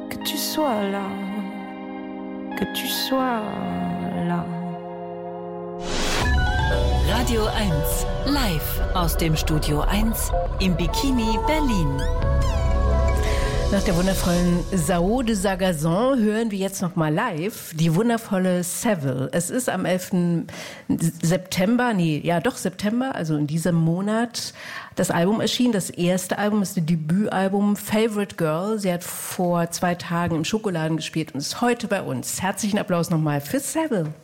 que tu sois là, que tu sois là. Radio 1, live aus dem Studio 1 im Bikini Berlin. Nach der wundervollen Sao de Sagazon hören wir jetzt noch mal live die wundervolle Seville. Es ist am 11. September, September, also in diesem Monat, das Album erschienen. Das erste Album ist das Debütalbum Favorite Girl. Sie hat vor 2 Tagen im Schokoladen gespielt und ist heute bei uns. Herzlichen Applaus nochmal für Seville.